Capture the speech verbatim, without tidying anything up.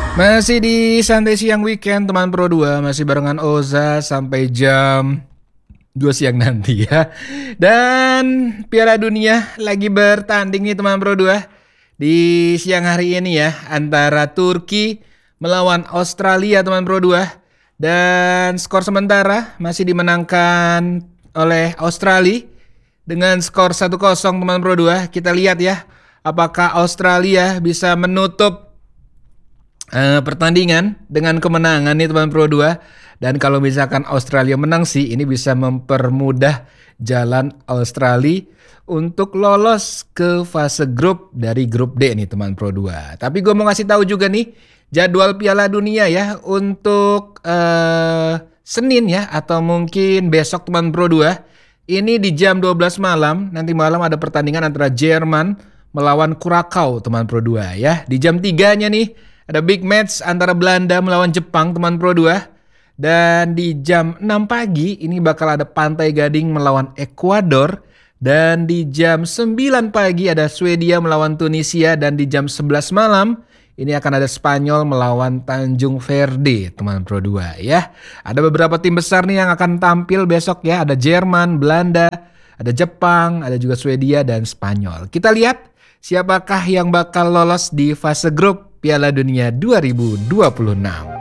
Masih di Santai Siang Weekend teman Pro dua, masih barengan Oza sampai jam dua siang nanti ya. Dan Piala Dunia lagi bertanding nih teman Pro dua di siang hari ini ya, antara Turki melawan Australia teman Pro dua. Dan skor sementara masih dimenangkan oleh Australia dengan skor satu kosong teman Pro dua. Kita lihat ya, apakah Australia bisa menutup Uh, pertandingan dengan kemenangan nih teman Pro dua. Dan kalau misalkan Australia menang sih, ini bisa mempermudah jalan Australia untuk lolos ke fase grup dari grup D nih teman Pro dua. Tapi gue mau ngasih tahu juga nih jadwal Piala Dunia ya untuk uh, Senin ya, atau mungkin besok teman Pro dua. Ini di jam dua belas malam, nanti malam ada pertandingan antara Jerman melawan Kurakau teman Pro dua ya. Di jam tiga-nya nih ada big match antara Belanda melawan Jepang teman Pro dua. Dan di jam enam pagi ini bakal ada Pantai Gading melawan Ekuador. Dan di jam sembilan pagi ada Swedia melawan Tunisia. Dan di jam sebelas malam ini akan ada Spanyol melawan Tanjung Verde teman Pro dua ya. Ada beberapa tim besar nih yang akan tampil besok ya. Ada Jerman, Belanda, ada Jepang, ada juga Swedia dan Spanyol. Kita lihat siapakah yang bakal lolos di fase grup Piala Dunia dua ribu dua puluh enam.